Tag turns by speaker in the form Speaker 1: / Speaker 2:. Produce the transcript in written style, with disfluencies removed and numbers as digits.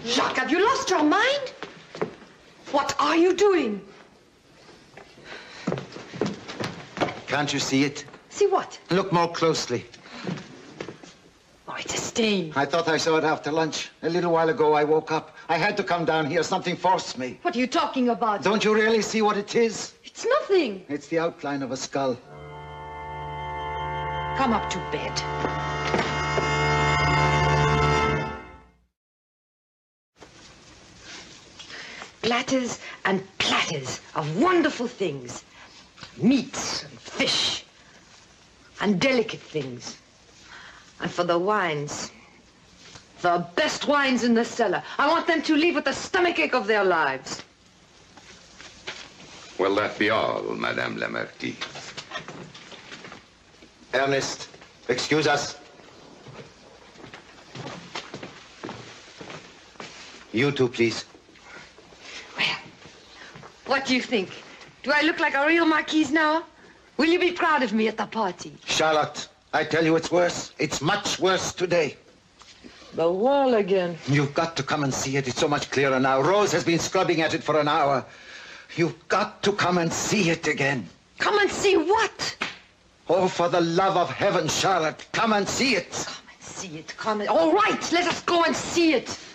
Speaker 1: Jacques, have you lost your mind? What are you doing?
Speaker 2: Can't you see it?
Speaker 1: See what?
Speaker 2: Look more closely.
Speaker 1: Oh, it's a stain.
Speaker 2: I thought I saw it after lunch. A little while ago, I woke up. I had to come down here. Something forced me.
Speaker 1: What are you talking about?
Speaker 2: Don't you really see what it is?
Speaker 1: It's nothing.
Speaker 2: It's the outline of a skull.
Speaker 1: Come up to bed. Platters and platters of wonderful things. Meats and fish and delicate things. And for the wines, the best wines in the cellar. I want them to leave with the stomachache of their lives.
Speaker 3: Will that be all, Madame la Marquise?
Speaker 2: Ernest, excuse us. You too, please.
Speaker 1: Well, what do you think? Do I look like a real marquise now? Will you be proud of me at the party?
Speaker 2: Charlotte, I tell you it's worse. It's much worse today.
Speaker 1: The wall again.
Speaker 2: You've got to come and see it. It's so much clearer now. Rose has been scrubbing at it for an hour. You've got to come and see it again.
Speaker 1: Come and see what?
Speaker 2: Oh, for the love of heaven, Charlotte, come and see it.
Speaker 1: Come and see it. Come and... All right, let us go and see it.